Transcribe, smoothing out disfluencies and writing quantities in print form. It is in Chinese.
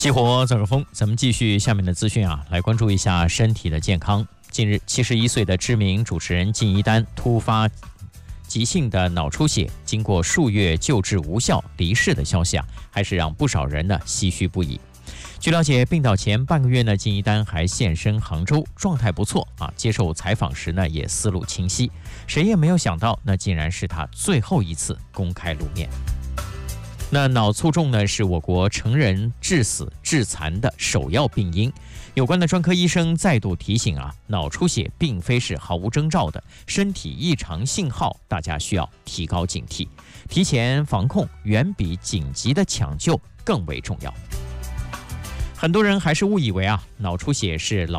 激活走个风，咱们继续下面的资讯啊，来关注一下身体的健康。近日，71岁的知名主持人靳一丹突发急性的脑出血，经过数月救治无效离世的消息啊，还是让不少人呢唏嘘不已。据了解，病倒前半个月呢，靳一丹还现身杭州，状态不错啊。接受采访时呢，也思路清晰。谁也没有想到，那竟然是他最后一次公开露面。那脑卒中呢，是我国成人致死致残的首要病因。有关的专科医生再度提醒啊，脑出血并非是毫无征兆的身体异常信号，大家需要提高警惕，提前防控远比紧急的抢救更为重要。很多人还是误以为啊，脑出血是老